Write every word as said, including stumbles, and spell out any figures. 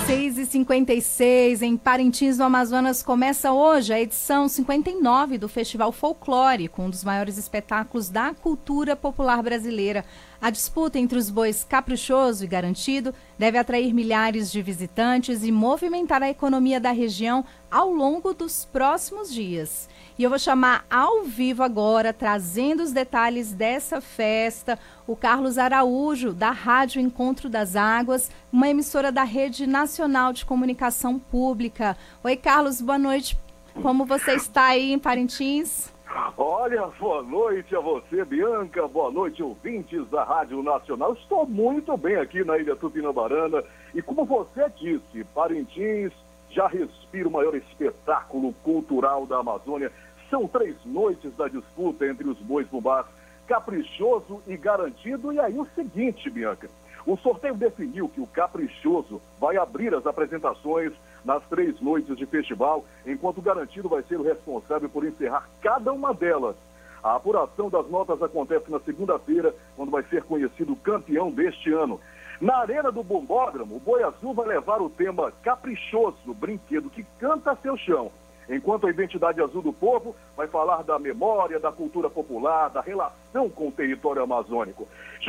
seis e cinquenta e seis, em Parintins, no Amazonas, começa hoje a edição cinquenta e nove do Festival Folclórico, um dos maiores espetáculos da cultura popular brasileira. A disputa entre os bois Caprichoso e Garantido deve atrair milhares de visitantes e movimentar a economia da região ao longo dos próximos dias. E eu vou chamar ao vivo agora, trazendo os detalhes dessa festa, o Carlos Araújo, da Rádio Encontro das Águas, uma emissora da Rede Nacional de Comunicação Pública. Oi, Carlos, boa noite. Como você está aí em Parintins? Olha, boa noite a você, Bianca, boa noite, ouvintes da Rádio Nacional. Estou muito bem aqui na Ilha Tupinambarana e, como você disse, Parintins já respira o maior espetáculo cultural da Amazônia. São três noites da disputa entre os bois bumbás Caprichoso e Garantido. E aí o seguinte, Bianca, o sorteio definiu que o Caprichoso vai abrir as apresentações nas três noites de festival, enquanto o Garantido vai ser o responsável por encerrar cada uma delas. A apuração das notas acontece na segunda-feira, quando vai ser conhecido o campeão deste ano. Na Arena do Bombódromo, o Boi Azul vai levar o tema Caprichoso, brinquedo que canta seu chão, enquanto a Identidade Azul do Povo vai falar da memória, da cultura popular, da relação com o território amazônico.